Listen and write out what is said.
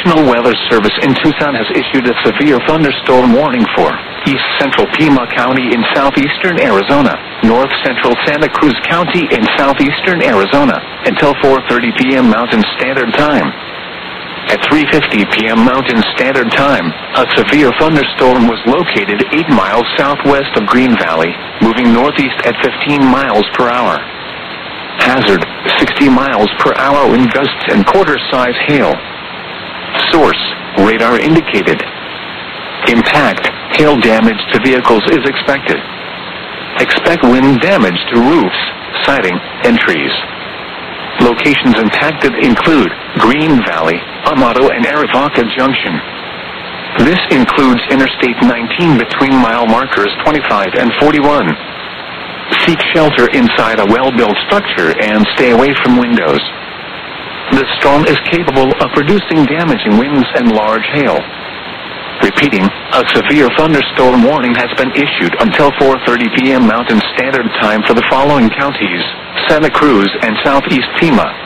National Weather Service in Tucson has issued a severe thunderstorm warning for East Central Pima County in southeastern Arizona, North Central Santa Cruz County in southeastern Arizona, until 4:30 p.m. Mountain Standard Time. At 3:50 p.m. Mountain Standard Time, a severe thunderstorm was located 8 miles southwest of Green Valley, moving northeast at 15 miles per hour. Hazard, 60 miles per hour wind gusts and quarter-size hail. Source, radar indicated. Impact, hail damage to vehicles is expected. Expect wind damage to roofs, siding, and trees. Locations impacted include Green Valley, Amado, and Arivaca Junction. This includes Interstate 19 between mile markers 25 and 41. Seek shelter inside a well-built structure and stay away from windows. The storm is capable of producing damaging winds and large hail. Repeating, a severe thunderstorm warning has been issued until 4:30 p.m. Mountain Standard Time for the following counties: Santa Cruz and Southeast Pima.